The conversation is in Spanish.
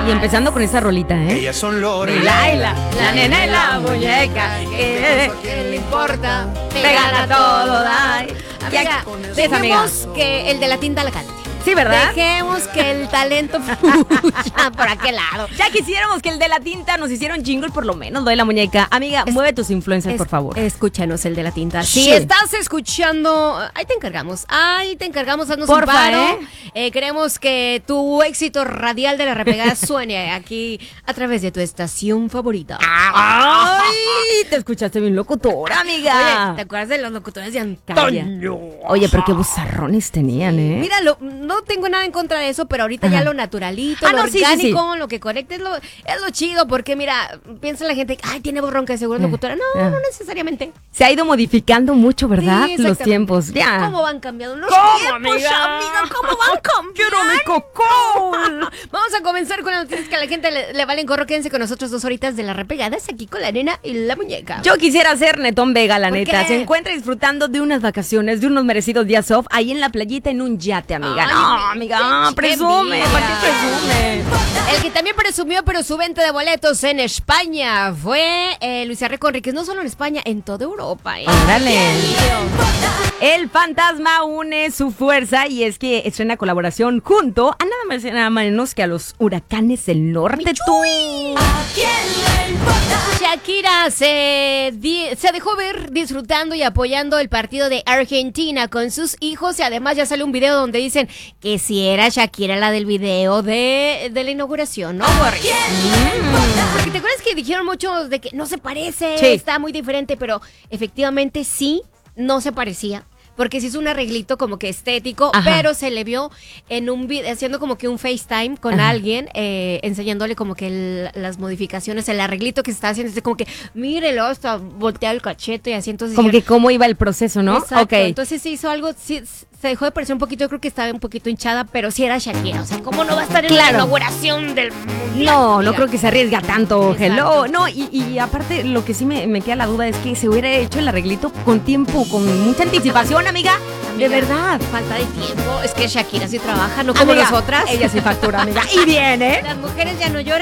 Y empezando con esa rolita, ¿eh? Ellas son Lore. Laila, la nena y la muñeca. ¿Qué le importa? Pegan a todo, dai. Amiga, amiga. dejemos que el de la tinta la cante. Sí, ¿verdad? Dejemos que el talento fluya por aquel lado. Ya quisiéramos que el de la tinta nos hiciera un jingle por lo menos, lo de la muñeca. Amiga, mueve tus influencias, por favor. Escúchanos el de la tinta. Sí. Si estás escuchando, ahí te encargamos, haznos un Porfa, paro. Queremos que tu éxito radial de la repegada suene aquí a través de tu estación favorita. ¡Ay! Te escuchaste bien locutora, amiga. Oye, ¿te acuerdas de los locutores de antaño? Oye, pero qué buzarrones tenían, ¿eh? Mira, no tengo nada en contra de eso, pero ahorita ya lo naturalito, lo no, sí, orgánico, lo que conecte es lo chido, porque mira, piensa la gente, ay, tiene voz ronca de seguro locutora. No, no necesariamente. Se ha ido modificando mucho, ¿verdad? Sí, Los tiempos. Ya. ¿Cómo van cambiando los ¿Cómo, tiempos, amiga? ¿Cómo van cambiando? ¡Quiero mi cocón! Vamos a comenzar con las noticias que a la gente le valen gorro. Quédense con nosotros 2 horitas de las repegadas aquí con la nena y la muñeca. Yo quisiera ser Netón Vega, la ¿Por neta. qué? Se encuentra disfrutando de unas vacaciones, de unos merecidos días off, ahí en la playita en un yate, amiga. Ay, No, amiga, qué presume. envidia. ¿Para qué presume? El que también presumió, pero su venta de boletos en España fue Luis R. Conríquez, no solo en España, en toda Europa. Órale. El fantasma une su fuerza y es que estrena colaboración junto a nada más y nada menos que a los Huracanes del Norte. Shakira se dejó ver disfrutando y apoyando el partido de Argentina con sus hijos, y además ya sale un video donde dicen que si era Shakira la del video de la inauguración, ¿no, Boris? Porque te acuerdas que dijeron muchos de que no se parece, Sí. está muy diferente, pero efectivamente sí, no se parecía. Porque se hizo un arreglito como que estético, Ajá. pero se le vio en un video, haciendo como que un FaceTime con alguien, enseñándole como que las modificaciones, el arreglito que se está haciendo. Es como que, mírelo, hasta voltea el cachete y así. Entonces Como dijeron, que cómo iba el proceso, ¿no? exacto. Ok. Entonces se hizo algo, sí, se dejó de parecer un poquito, yo creo que estaba un poquito hinchada, pero sí era Shakira. O sea, ¿cómo no va a estar en la Claro. inauguración del mundial? No amiga? creo que se arriesga tanto, Exacto. hello. No, y aparte lo que sí me queda la duda es que se hubiera hecho el arreglito con tiempo, con mucha anticipación, amiga. De verdad. Falta de tiempo. Es que Shakira sí trabaja, no como Amiga, nosotras. Ella sí factura, amiga. Y viene. Las mujeres ya no lloran.